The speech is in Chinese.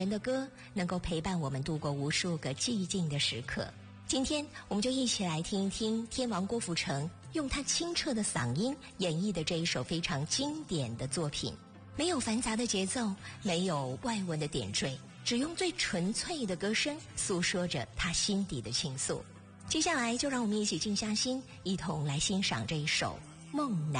人的歌能够陪伴我们度过无数个寂静的时刻。今天我们就一起来听一听天王郭富城用他清澈的嗓音演绎的这一首非常经典的作品，没有繁杂的节奏，没有外文的点缀，只用最纯粹的歌声诉说着他心底的情愫。接下来就让我们一起静下心，一同来欣赏这一首《梦南》。